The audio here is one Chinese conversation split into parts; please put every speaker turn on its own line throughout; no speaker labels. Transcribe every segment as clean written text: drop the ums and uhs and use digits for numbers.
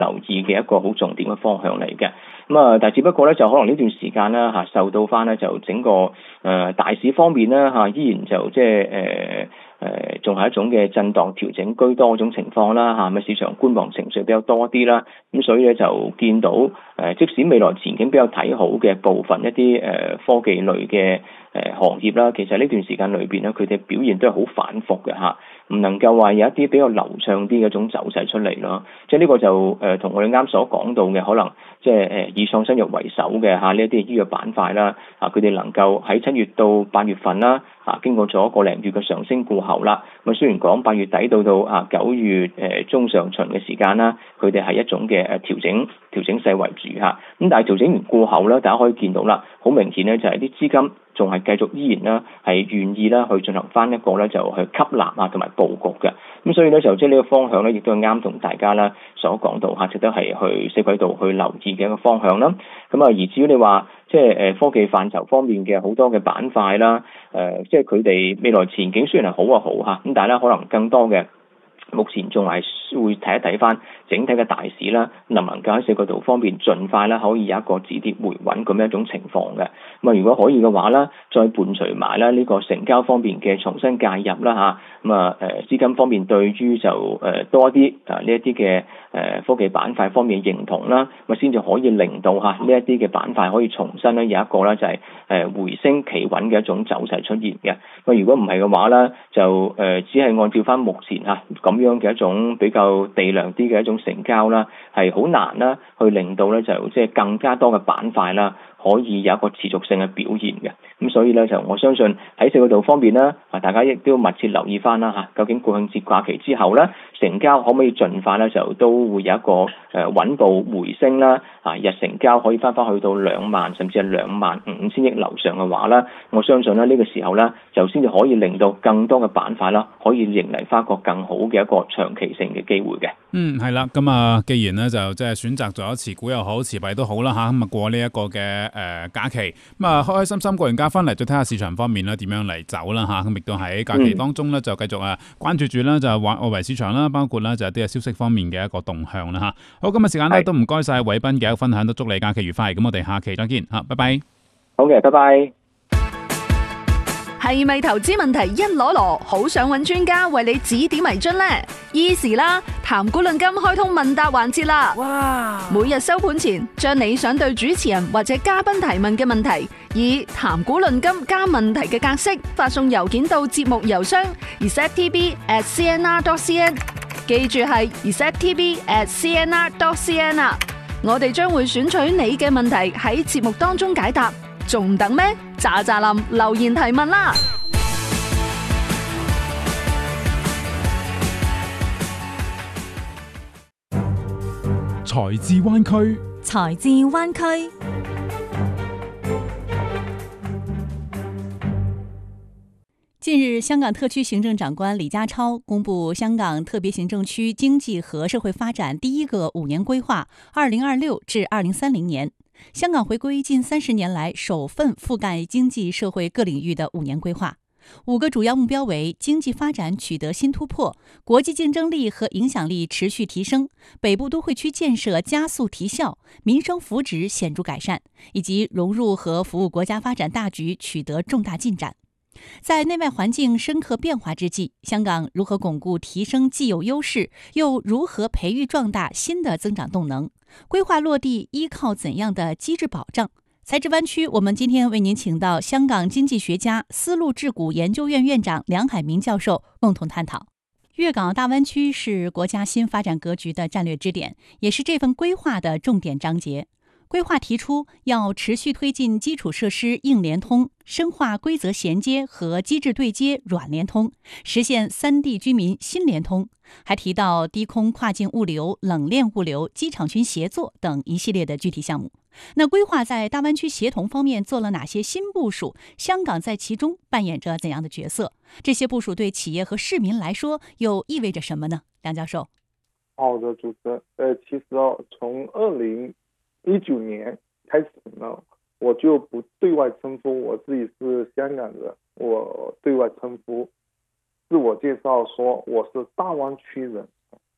留意嘅一個好重點嘅方向嚟嘅。但係只不過咧就可能呢段時間啦受到翻咧就整個大市方面啦依然就即係仲係一種嘅震盪調整居多嗰種情況啦咁市場觀望情緒比較多啲啦，咁所以咧就見到即使未來前景比較睇好嘅部分一啲科技類嘅行業啦，其實呢段時間裏邊咧佢哋表現都係好反覆嘅唔能夠話有一啲比較流暢啲嘅一種走勢出嚟咯。即係呢個就同我哋啱所講到嘅可能即係以創新藥為首嘅呢一啲醫藥板塊啦，佢哋能夠喺7月到8月份啦經過咗個零月嘅上升過後啦，咁雖然講8月底到9月中上旬嘅時間啦，佢哋係一種嘅調整勢為主咁但係調整完過後咧，大家可以見到啦，好明顯咧就係啲資金仲係繼續依然啦係願意啦去進行翻一個咧就去吸納同埋佈局嘅，咁所以咧就即係呢個方向咧亦都係啱同大家啦所講到值得係去四季度去留意嘅一個方向啦。咁而至於你話即係科技範疇方面嘅好多嘅板塊啦，即係佢哋未來前景雖然係好好咁但係咧可能更多嘅目前仲係會睇一睇翻整體嘅大市啦，能唔能夠喺四季度方面盡快啦可以有一個止跌回穩咁樣一種情況嘅。如果可以嘅話啦，再伴隨埋啦呢個成交方面嘅重新介入啦資金方面對於就多啲呢一啲嘅科技板塊方面認同啦，先至可以令到呢一啲嘅板塊可以重新咧有一個咧就係回升企穩嘅一種走勢出現嘅。如果唔係嘅話咧，就只係按照翻目前咁樣嘅一種比較地量啲嘅一種成交啦，係好難啦去令到咧就即係更加多嘅板塊啦可以有一個持續性嘅表現嘅。咁所以咧就我相信喺四季度方面啦，大家亦都要密切留意翻啦究竟國慶節假期之後咧成交可唔可以盡快咧就都會有一個穩步回升啦，日成交可以翻去到2萬甚至係25000億樓上嘅話咧，我相信咧呢個時候咧就先至可以令到更多嘅板塊啦可以迎嚟翻一個更好嘅一個長期性嘅機會嘅。
係啦，咁既然咧就即係選擇咗持股又好持幣都好啦咁過呢一個嘅假期，開開心心過完假翻嚟再睇下市場方面咧點樣嚟走啦咁亦都喺假期當中咧就繼續關注住啦就外圍市場啦，包括啦就有啲消息方面嘅一個動向啦好，今日時間咧都唔該晒偉斌嘅分享，都祝你假期愉快，咁我哋下期再見拜拜。
好嘅，拜拜。
係咪投資問題一籮籮，好想揾專家為你指點迷津呢？Easy 啦，談股論金開通問答環節啦！哇！每日收盤前，將你想對主持人或者嘉賓提問嘅問題，以談股論金加問題嘅格式發送郵件到節目郵箱 resettv@cnr.cn， 記住係 resettv@cnr.cn 啊！我哋將會選取你嘅問題喺節目當中解答。仲唔等咩？喳喳林留言提問啦！
財智灣區，
財智灣區。近日，香港特區行政長官李家超公布香港特別行政區經濟和社會發展第一個5年規劃 2026至2030年。香港回歸近30年來首份覆蓋經濟社會各領域的5年規劃，5個主要目標為經濟發展取得新突破，國際競爭力和影響力持續提升，北部都會區建設加速提效，民生福祉顯著改善，以及融入和服務國家發展大局取得重大進展。在內外環境深刻變化之際，香港如何鞏固提升既有優勢，又如何培育壯大新的增長動能？規劃落地依靠怎樣的機制保障？財智灣區，我們今天為您請到香港經濟學家、絲路智谷研究院院長梁海明教授共同探討。粵港澳大灣區是國家新發展格局的戰略支點，也是這份規劃的重點章節。規劃提出要持續推進基礎設施硬聯通，深化規則銜接和機制對接軟聯通，實現3地居民新聯通。還提到低空跨境物流、冷鏈物流、機場群協作等一系列的具體項目。那規劃在大灣區協同方面做了哪些新部署？香港在其中扮演着怎樣的角色？這些部署對企業和市民來說又意味着什麼呢？梁教授。
好的，主持人。其實從2019年開始呢，我就不對外稱呼我自己是香港人，我對外稱呼自我介紹說我是大灣區人。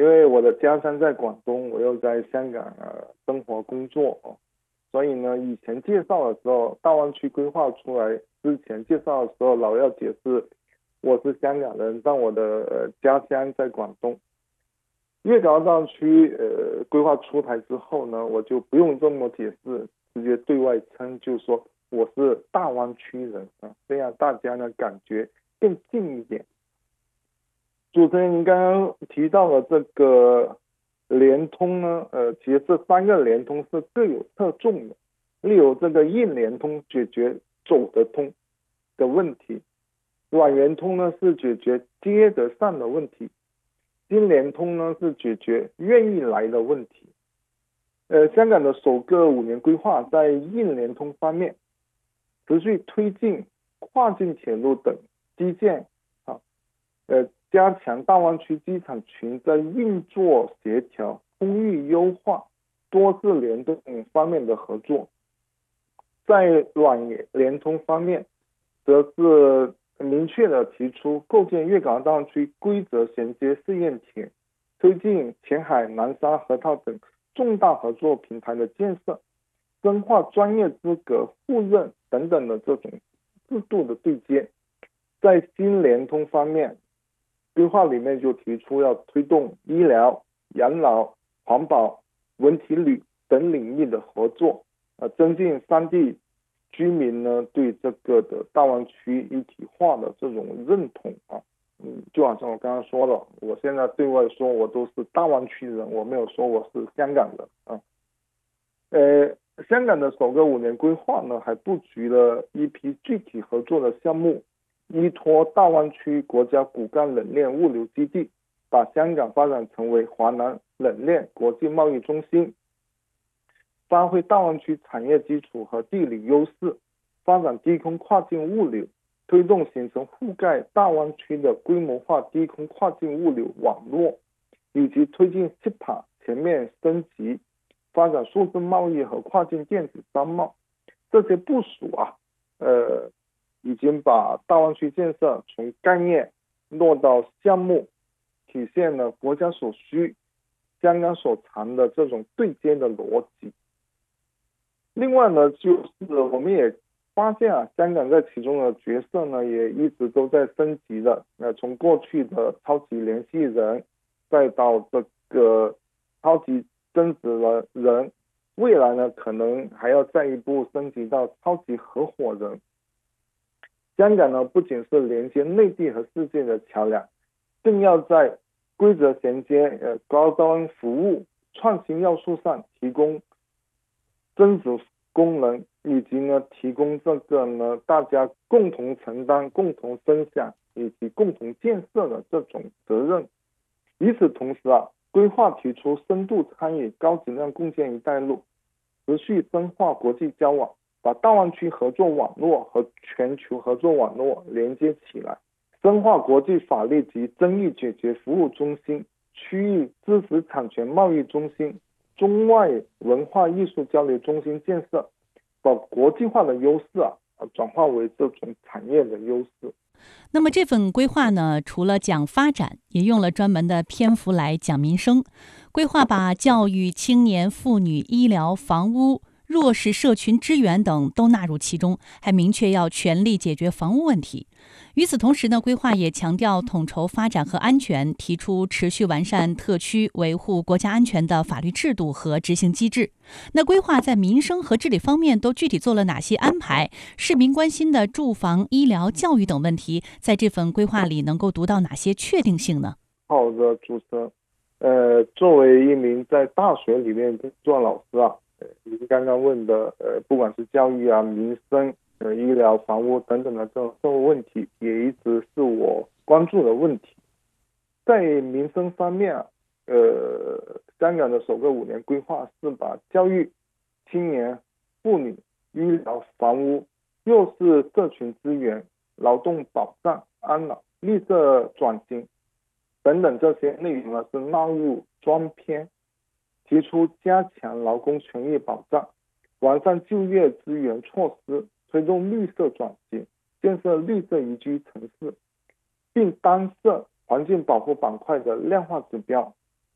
因为我的家乡在广东，我又在香港生活工作所以呢，以前介绍的时候，大湾区规划出来之前介绍的时候，老要解释我是香港人，但我的家乡在广东。粤港澳大湾区规划出台之后呢，我就不用这么解释，直接对外称就说我是大湾区人这样大家呢感觉更近一点。主持人您刚刚提到了这个联通呢，其实这3个联通是各有侧重的。例如这个硬联通解决走得通的问题，软联通呢是解决接得上的问题，新联通呢是解决愿意来的问题。香港的首个5年规划在硬联通方面持续推进跨境铁路等基建加强大湾区机场群在运作协调、空域优化、多次联动方面的合作。在软联通方面，则是明确的提出构建粤港澳大湾区规则衔接试验田，推进前海、南沙、河套等重大合作平台的建设，深化专业资格互认等等的这种制度的对接。在新联通方面，规划里面就提出要推动医疗、养老、环保、文体旅等领域的合作，增进3地居民呢对这个的大湾区一体化的这种认同就好像我刚刚说了，我现在对外说我都是大湾区人，我没有说我是香港人香港的首个5年规划呢，还布局了一批具体合作的项目，依托大湾区国家骨干冷链物流基地，把香港发展成为华南冷链国际贸易中心，发挥大湾区产业基础和地理优势，发展低空跨境物流，推动形成覆盖大湾区的规模化低空跨境物流网络，以及推进 CEPA 全面升级，发展数字贸易和跨境电子商贸。这些部署已经把大湾区建设从概念落到项目，体现了国家所需、香港所长的这种对接的逻辑。另外呢，就是我们也发现香港在其中的角色呢，也一直都在升级的。从过去的超级联系人，再到这个超级增值的人，未来呢，可能还要再一步升级到超级合伙人。香港呢，不仅是连接内地和世界的桥梁，更要在规则衔接、高端服务、创新要素上提供增值功能，以及呢提供这个呢大家共同承担、共同分享以及共同建设的这种责任。与此同时规划提出深度参与高质量共建一带一路，持续深化国际交往，把大湾区合作网络和全球合作网络连接起来，深化国际法律及争议解决服务中心、区域知识产权贸易中心、中外文化艺术交流中心建设，把国际化的优势转化为这种产业的优势。
那么这份规划呢，除了讲发展，也用了专门的篇幅来讲民生。规划把教育、青年、妇女、医疗、房屋、弱势社群支援等都纳入其中，还明确要全力解决房屋问题。与此同时呢，规划也强调统筹发展和安全，提出持续完善特区维护国家安全的法律制度和执行机制。那规划在民生和治理方面都具体做了哪些安排？市民关心的住房、医疗、教育等问题，在这份规划里能够读到哪些确定性呢？
好的，主持人。作为一名在大学里面做老师您刚刚问的不管是教育民生、医疗、房屋等等的这种社会问题，也一直是我关注的问题。在民生方面香港的首个5年规划是把教育、青年、妇女、医疗、房屋、弱势社群资源、劳动保障、安老、绿色转型等等这些内容呢，是纳入专篇，提出加强劳工权益保障，完善就业资源措施，推动绿色转型，建设绿色宜居城市，并单设环境保护板块的量化指标，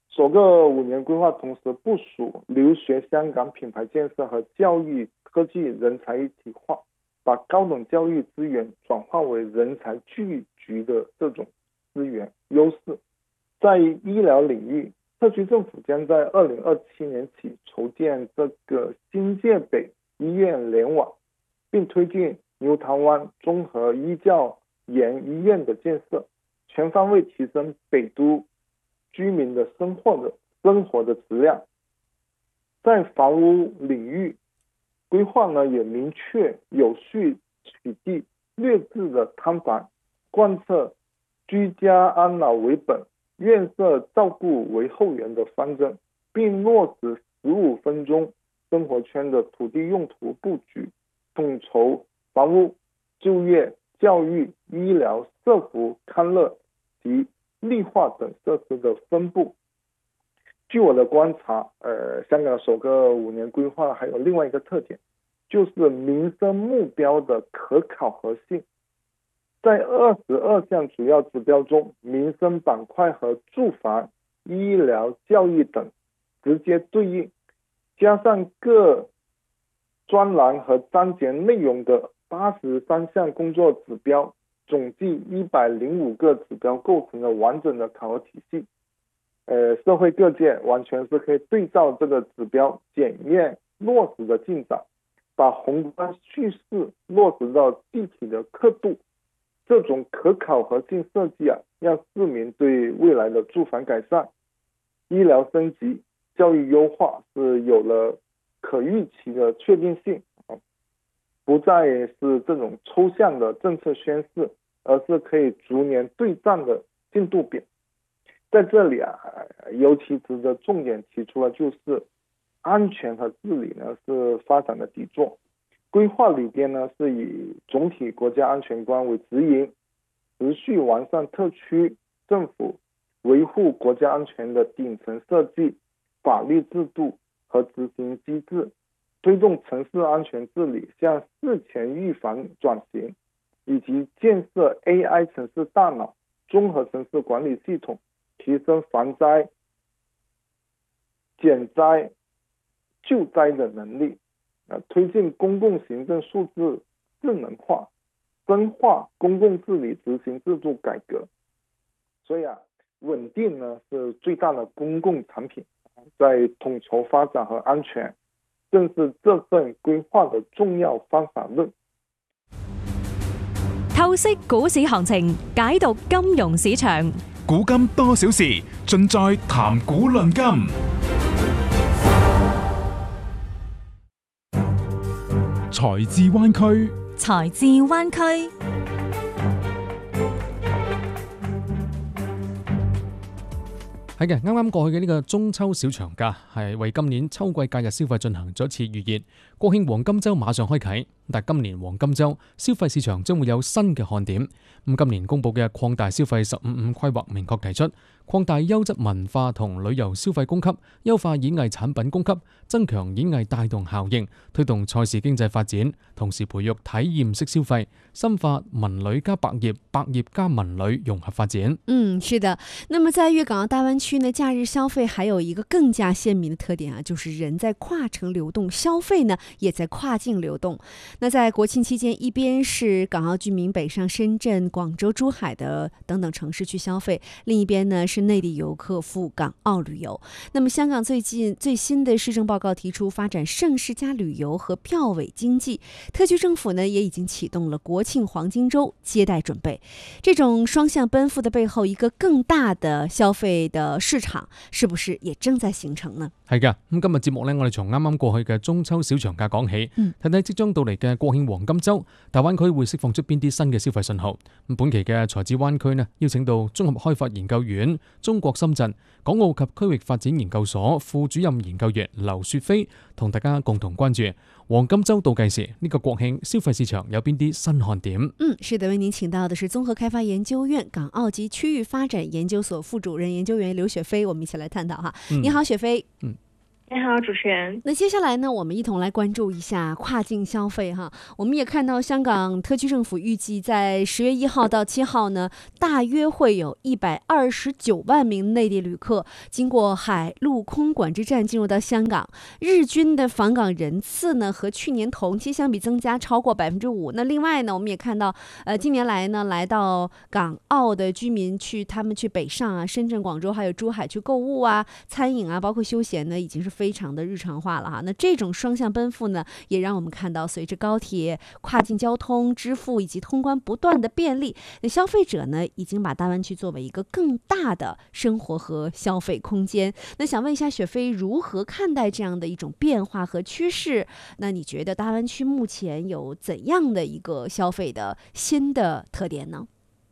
首个5年规划同时部署留学香港品牌建设和教育科技人才一体化，把高等教育资源转化为人才聚集的这种资源优势。在医疗领域，特区政府将在2027年起筹建这个新界北医院联网，并推进牛潭湾综合医教研医院的建设，全方位提升北都居民的生活的质量。在房屋领域，规划呢也明确有序取缔劣质的摊房，贯彻居家安老为本、院舍照顾为后援的方针，并落实15分钟生活圈的土地用途布局，统筹房屋、就业、教育、医疗、社福、康乐及绿化等设施的分布。据我的观察，香港首个5年规划还有另外一个特点，就是民生目标的可考核性。在22项主要指标中，民生板块和住房、医疗、教育等直接对应，加上各专栏和章节内容的83项工作指标，总计105个指标构成了完整的考核体系。社会各界完全是可以对照这个指标检验落实的进展，把宏观叙事落实到具体的刻度。这种可考核性设计让市民对未来的住房改善、医疗升级、教育优化是有了可预期的确定性，不再是这种抽象的政策宣示，而是可以逐年对战的进度表。在这里尤其值得重点提出的就是安全和治理呢是发展的底座。规划里边呢是以总体国家安全观为指引，持续完善特区政府维护国家安全的顶层设计、法律制度和执行机制，推动城市安全治理向事前预防转型，以及建设 AI 城市大脑、综合城市管理系统，提升防灾、减灾、救灾的能力，推进公共行政数字智能化，深化公共治理执行制度改革。所以稳定呢是最大的公共产品，在统筹发展和安全，正是这份规划的重要方法论。
透析股市行情，解讀金融市場。
古今多少事，盡在談股論金。財智灣區，
財智灣區。
係嘅，啱啱過去嘅呢個中秋小長假係為今年秋季假日消費進行咗一次預熱。國慶黃金週馬上開啟，但今年黃金週消費市場將會有新嘅看點。咁今年公佈嘅擴大消費15+5規劃明確提出，擴大優質文化同旅遊消費供給，優化演藝產品供給，增強演藝帶動效應，推動賽事經濟發展，同時培育體驗式消費，深化文旅加百業、百業加文旅融合發展。
是的。那麼在粵港澳大灣區呢，假日消費還有一個更加鮮明的特點就是人在跨城流動，消費呢也在跨境流動。那在國慶期間，一邊是港澳居民北上深圳、廣州、珠海的等等城市去消費，另一邊呢是內地遊客赴港澳旅遊。那麼香港最新的施政報告提出發展盛事加旅遊和票尾經濟，特區政府呢也已經啟動了國慶黃金週接待準備。這種雙向奔赴的背後，一個更大的消費的市場是不是也正在形成呢？
係㗎，咁今日節目呢，我哋從啱啱過去嘅中秋小長假講起，睇睇即將到嚟嘅國慶黃金週，大灣區會釋放出邊啲新嘅消費信號。咁本期嘅財智灣區呢，邀請到綜合開發研究院、中國深圳港澳及區域發展研究所副主任研究員劉雪飛，同大家共同關注黃金週倒計時呢個國慶消費市場有邊啲新看點。
是的，為您請到的是綜合開發研究院港澳及區域發展研究所副主任研究員劉雪飛，我們一起來探討哈。你好，雪飛。
你好，主持人。
那接下来呢，我们一同来关注一下跨境消费哈。我们也看到香港特区政府预计在10月1号到7号呢，大约会有129万名内地旅客经过海陆空管制站进入到香港，日均的访港人次呢和去年同期相比增加超过5%。那另外呢，我们也看到近年来呢，来到港澳的居民他们去北上啊、深圳、广州还有珠海去购物啊、餐饮啊，包括休闲呢，已经是非常的日常化了哈。那这种双向奔赴呢，也让我们看到随着高铁、跨境交通、支付以及通关不断的便利，那消费者呢已经把大湾区作为一个更大的生活和消费空间。那想问一下雪飞，如何看待这样的一种变化和趋势？那你觉得大湾区目前有怎样的一个消费的新的特点呢？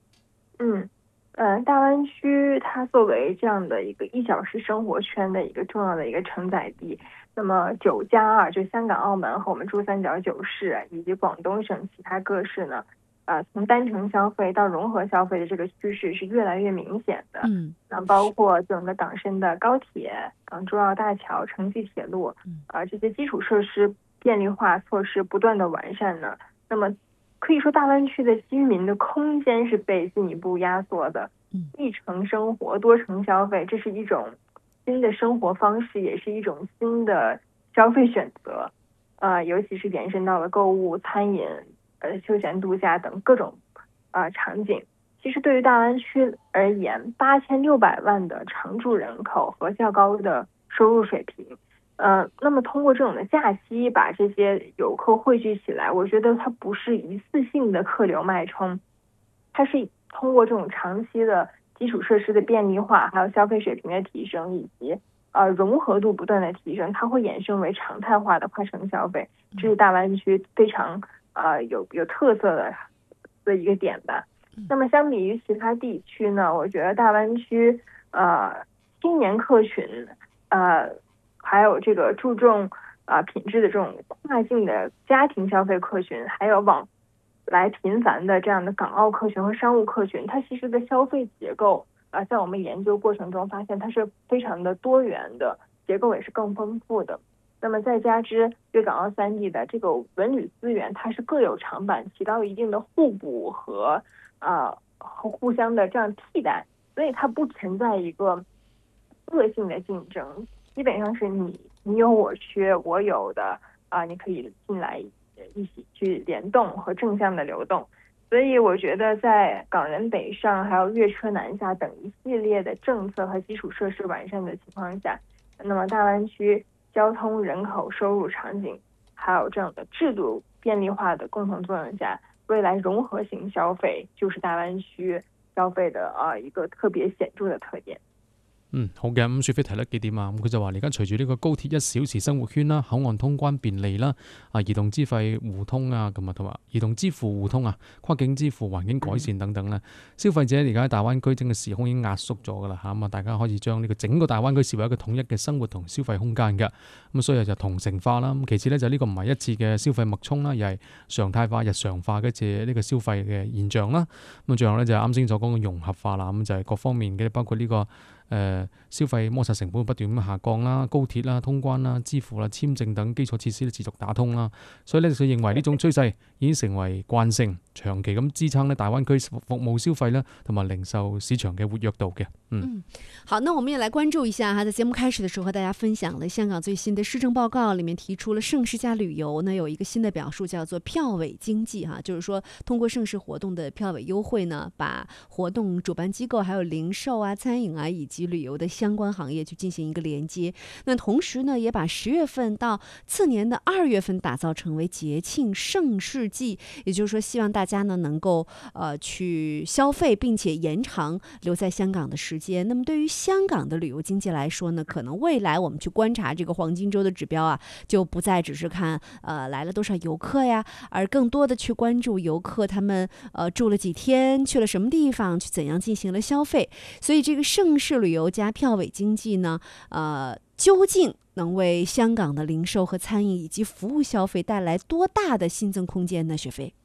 大湾区它作为这样的一个1小时生活圈的一个重要的一个承载地，那么9+2就香港、澳门和我们珠三角9市以及广东省其他各市呢，从单程消费到融合消费的这个趋势是越来越明显的。那包括整个港深的高铁、港珠澳大桥、城际铁路，这些基础设施便利化措施不断的完善呢，那么可以说大湾区的居民的空间是被进一步压缩的。一城生活、多城消费，这是一种新的生活方式，也是一种新的消费选择。尤其是延伸到了购物、餐饮、休闲度假等各种场景。其实对于大湾区而言，8600万的常住人口和较高的收入水平，那么通过这种的假期把这些游客汇聚起来，我觉得它不是一次性的客流脉冲，它是通过这种长期的基础设施的便利化，还有消费水平的提升，以及融合度不断的提升，它会衍生为常态化的跨城消费，这是大湾区非常有特色的一个点吧。那么相比于其他地区呢，我觉得大湾区青年客群还有这个注重品质的这种跨境的家庭消费客群，还有往来频繁的这样的港澳客群和商务客群，它其实的消费结构在我们研究过程中发现它是非常的多元的，结构也是更丰富的。那么再加之粤港澳3地的这个文旅资源，它是各有长板，起到一定的互补和互相的这样替代，所以它不存在一个恶性的竞争，基本上是你有我缺我有的你可以进来一起去联动和正向的流动。所以我觉得在港人北上还有粤车南下等一系列的政策和基础设施完善的情况下，那么大湾区交通、人口、收入场景还有这样的制度便利化的共同作用下，未来融合型消费就是大湾区消費嘅一個特別顯著嘅特點。
好嘅，咁雪飛提得幾點啊？咁佢就話而家隨住呢個高鐵1小時生活圈啦、口岸通關便利啦、移動資費互通啊，咁啊同埋移動支付互通啊、跨境支付環境改善等等咧，消費者而家喺大灣區整個時空已經壓縮咗㗎啦嚇，咁啊大家可以將呢個整個大灣區視為一個統一嘅生活同消費空間㗎，咁所以就同城化啦。咁其次咧就呢個唔係一次嘅消費脈衝啦，而係常態化、日常化嘅隻呢個消費嘅現象啦。咁最後咧就係啱先所講嘅融合化啦，咁就係各方面嘅，包括呢個消費摩擦成本不斷咁下降啦，高鐵啦、通關啦、支付啦、簽證等基礎設施持續打通啦，所以咧佢認為呢種趨勢已經成為慣性，長期咁支撐咧大灣區服務消費啦同埋零售市場嘅活躍度嘅。
好，那我們也來關注一下哈，在節目開始的時候和大家分享了香港最新的施政報告，裡面提出了盛事加旅遊呢有一個新的表述叫做票委經濟哈，就是說通過盛事活動的票委優惠呢，把活動主辦機構還有零售啊、餐飲啊以及旅遊的相關行業去進行一個連接。那同時呢，也把10月份到次年的2月份打造成為節慶盛事季，也就是說希望大家呢能夠去消費，並且延長留在香港的時間。那麼對於香港的旅遊經濟來說呢，可能未來我們去觀察這個黃金週的指標啊，就不再只是看來了多少遊客呀，而更多的去關注遊客他們住了幾天，去了什麼地方，去怎樣進行了消費。所以這個盛事旅遊加票委經濟呢，究竟能為香港的零售和餐飲以及服務消費帶來多大的新增空間呢？雪飛？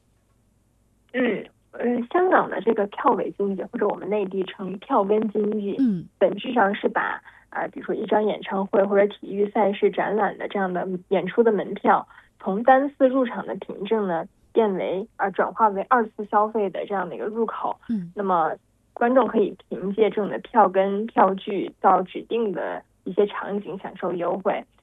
香港的這個票委經濟，或者我們內地稱票根經濟，本質上是把比如说一张演唱会或者体育赛事展览的这样的演出的门票，从单次入场的凭证呢变为转化为2次消费的这样的一个入口。那么观众可以凭借这种的票根票据到指定的一些场景享受优惠。